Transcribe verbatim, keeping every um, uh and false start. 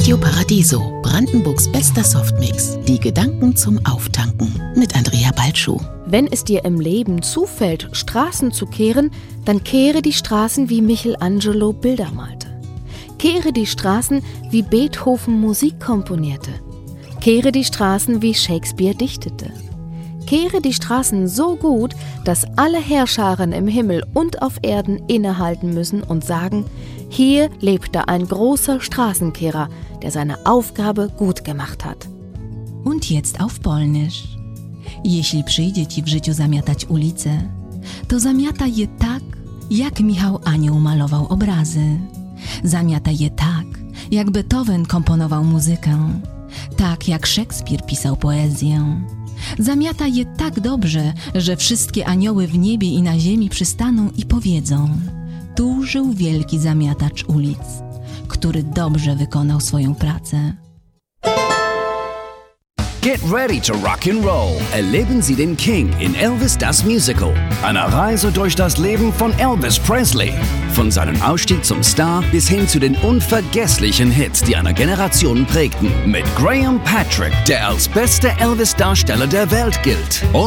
Radio Paradiso, Brandenburgs bester Softmix. Die Gedanken zum Auftanken mit Andrea Balschuh. Wenn es dir im Leben zufällt, Straßen zu kehren, dann kehre die Straßen, wie Michelangelo Bilder malte. Kehre die Straßen, wie Beethoven Musik komponierte. Kehre die Straßen, wie Shakespeare dichtete. Kehre die Straßen so gut, dass alle Heerscharen im Himmel und auf Erden innehalten müssen und sagen: Hier lebte ein großer Straßenkehrer, der seine Aufgabe gut gemacht hat. Und jetzt auf Polnisch. Jeśli przyjdzie ci w życiu zamiatać ulice, to zamiataj je tak, jak Michał Anioł malował obrazy. Zamiataj je tak, jak Beethoven komponował muzykę, tak jak Szekspir pisał poezję. Zamiataj je tak dobrze, że wszystkie anioły w niebie i na ziemi przystaną i powiedzą: tu żył wielki zamiatacz ulic, który dobrze wykonał swoją pracę. Get ready to rock and roll. Erleben Sie den King in Elvis das Musical. Eine Reise durch das Leben von Elvis Presley. Von seinem Aufstieg zum Star bis hin zu den unvergesslichen Hits, die eine Generation prägten. Mit Graham Patrick, der als bester Elvis-Darsteller der Welt gilt.